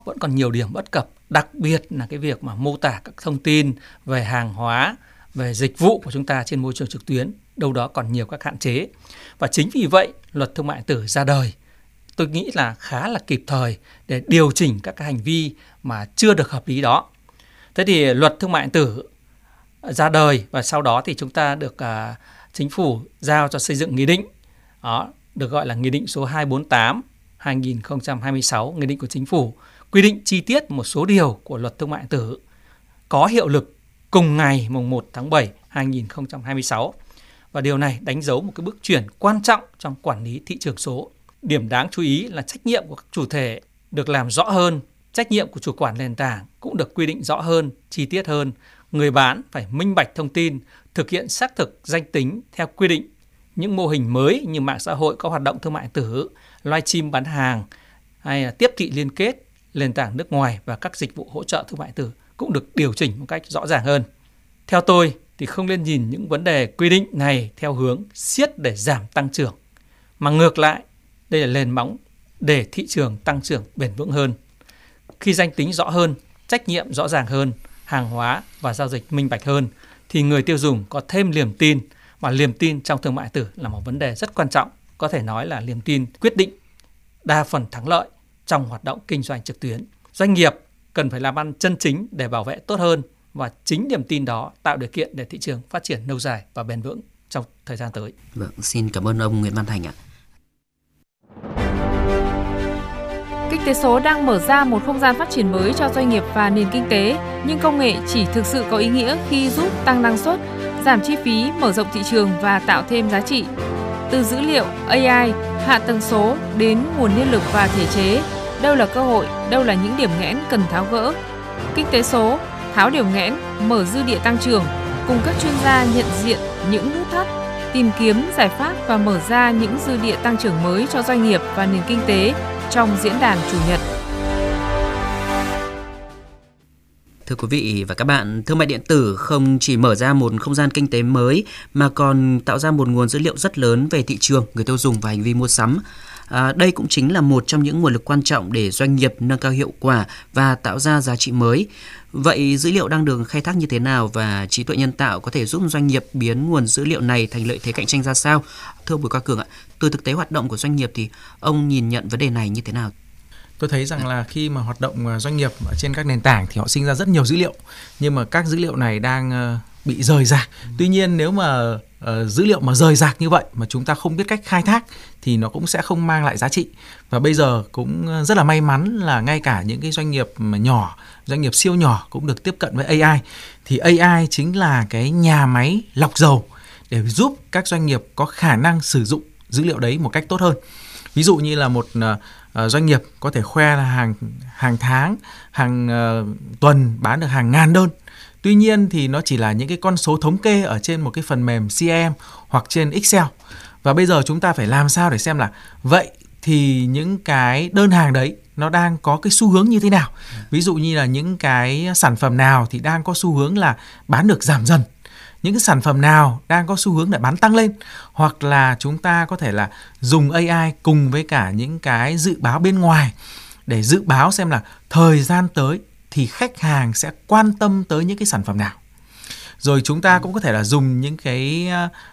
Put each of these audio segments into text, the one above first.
vẫn còn nhiều điểm bất cập, đặc biệt là cái việc mà mô tả các thông tin về hàng hóa, về dịch vụ của chúng ta trên môi trường trực tuyến, đâu đó còn nhiều các hạn chế. Và chính vì vậy, luật thương mại điện tử ra đời, tôi nghĩ là khá là kịp thời để điều chỉnh các cái hành vi mà chưa được hợp lý đó. Thế thì luật thương mại điện tử ra đời và sau đó thì chúng ta được chính phủ giao cho xây dựng nghị định, đó, được gọi là Nghị định số 248/2026, Nghị định của Chính phủ, quy định chi tiết một số điều của luật thương mại điện tử có hiệu lực cùng ngày mùng 1 tháng 7 2026. Và điều này đánh dấu một cái bước chuyển quan trọng trong quản lý thị trường số. Điểm đáng chú ý là trách nhiệm của các chủ thể được làm rõ hơn, trách nhiệm của chủ quản nền tảng cũng được quy định rõ hơn, chi tiết hơn. Người bán phải minh bạch thông tin, thực hiện xác thực danh tính theo quy định. Những mô hình mới như mạng xã hội có hoạt động thương mại điện tử, livestream bán hàng hay là tiếp thị liên kết, nền tảng nước ngoài và các dịch vụ hỗ trợ thương mại điện tử cũng được điều chỉnh một cách rõ ràng hơn. Theo tôi thì không nên nhìn những vấn đề quy định này theo hướng siết để giảm tăng trưởng, mà ngược lại, đây là nền móng để thị trường tăng trưởng bền vững hơn. Khi danh tính rõ hơn, trách nhiệm rõ ràng hơn, hàng hóa và giao dịch minh bạch hơn, thì người tiêu dùng có thêm niềm tin, và niềm tin trong thương mại điện tử là một vấn đề rất quan trọng, có thể nói là niềm tin quyết định đa phần thắng lợi trong hoạt động kinh doanh trực tuyến. Doanh nghiệp cần phải làm ăn chân chính để bảo vệ tốt hơn, và chính niềm tin đó tạo điều kiện để thị trường phát triển lâu dài và bền vững trong thời gian tới. Vâng, xin cảm ơn ông Nguyễn Văn Thành ạ. Kinh tế số đang mở ra một không gian phát triển mới cho doanh nghiệp và nền kinh tế, nhưng công nghệ chỉ thực sự có ý nghĩa khi giúp tăng năng suất, giảm chi phí, mở rộng thị trường và tạo thêm giá trị. Từ dữ liệu, AI, hạ tầng số đến nguồn nhân lực và thể chế, đâu là cơ hội, đâu là những điểm nghẽn cần tháo gỡ. Kinh tế số, tháo điểm nghẽn, mở dư địa tăng trưởng, cùng các chuyên gia nhận diện những nút thắt, tìm kiếm giải pháp và mở ra những dư địa tăng trưởng mới cho doanh nghiệp và nền kinh tế trong diễn đàn Chủ nhật. Thưa quý vị và các bạn, thương mại điện tử không chỉ mở ra một không gian kinh tế mới mà còn tạo ra một nguồn dữ liệu rất lớn về thị trường, người tiêu dùng và hành vi mua sắm. Đây cũng chính là một trong những nguồn lực quan trọng để doanh nghiệp nâng cao hiệu quả và tạo ra giá trị mới. Vậy dữ liệu đang được khai thác như thế nào và trí tuệ nhân tạo có thể giúp doanh nghiệp biến nguồn dữ liệu này thành lợi thế cạnh tranh ra sao? Thưa Bùi Quang Cường ạ, từ thực tế hoạt động của doanh nghiệp thì ông nhìn nhận vấn đề này như thế nào? Tôi thấy rằng là khi mà hoạt động doanh nghiệp ở trên các nền tảng thì họ sinh ra rất nhiều dữ liệu, nhưng mà các dữ liệu này đang bị rời rạc. Tuy nhiên nếu mà dữ liệu mà rời rạc như vậy mà chúng ta không biết cách khai thác thì nó cũng sẽ không mang lại giá trị. Và bây giờ cũng rất là may mắn là ngay cả những cái doanh nghiệp mà nhỏ, doanh nghiệp siêu nhỏ cũng được tiếp cận với AI. Thì AI chính là cái nhà máy lọc dầu để giúp các doanh nghiệp có khả năng sử dụng dữ liệu đấy một cách tốt hơn. Ví dụ như là một doanh nghiệp có thể khoe là hàng tháng, hàng tuần bán được hàng ngàn đơn. Tuy nhiên thì nó chỉ là những cái con số thống kê ở trên một cái phần mềm CRM hoặc trên Excel. Và bây giờ chúng ta phải làm sao để xem là vậy thì những cái đơn hàng đấy nó đang có cái xu hướng như thế nào. Ví dụ như là những cái sản phẩm nào thì đang có xu hướng là bán được giảm dần, những cái sản phẩm nào đang có xu hướng để bán tăng lên, hoặc là chúng ta có thể là dùng AI cùng với cả những cái dự báo bên ngoài để dự báo xem là thời gian tới thì khách hàng sẽ quan tâm tới những cái sản phẩm nào. Rồi chúng ta cũng có thể là dùng những cái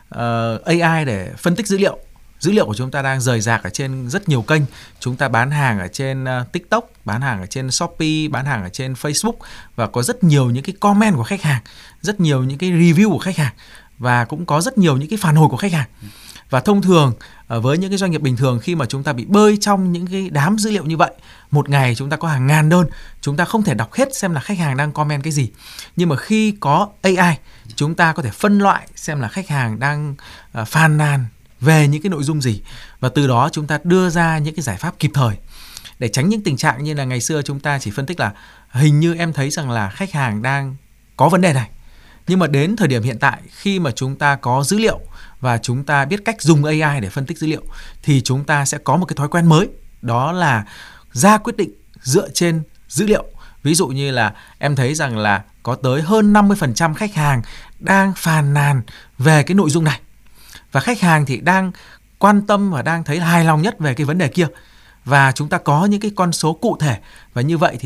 AI để phân tích dữ liệu. Dữ liệu của chúng ta đang rời rạc ở trên rất nhiều kênh. Chúng ta bán hàng ở trên TikTok, bán hàng ở trên Shopee, bán hàng ở trên Facebook, và có rất nhiều những cái comment của khách hàng, rất nhiều những cái review của khách hàng, và cũng có rất nhiều những cái phản hồi của khách hàng. Và thông thường với những cái doanh nghiệp bình thường, khi mà chúng ta bị bơi trong những cái đám dữ liệu như vậy, một ngày chúng ta có hàng ngàn đơn, chúng ta không thể đọc hết xem là khách hàng đang comment cái gì. Nhưng mà khi có AI, chúng ta có thể phân loại xem là khách hàng đang phàn nàn về những cái nội dung gì, và từ đó chúng ta đưa ra những cái giải pháp kịp thời để tránh những tình trạng như là ngày xưa chúng ta chỉ phân tích là hình như em thấy rằng là khách hàng đang có vấn đề này. Nhưng mà đến thời điểm hiện tại, khi mà chúng ta có dữ liệu và chúng ta biết cách dùng AI để phân tích dữ liệu, thì chúng ta sẽ có một cái thói quen mới, đó là ra quyết định dựa trên dữ liệu. Ví dụ như là em thấy rằng là có tới hơn 50% khách hàng đang phàn nàn về cái nội dung này, và khách hàng thì đang quan tâm và đang thấy hài lòng nhất về cái vấn đề kia, và chúng ta có những cái con số cụ thể, và như vậy thì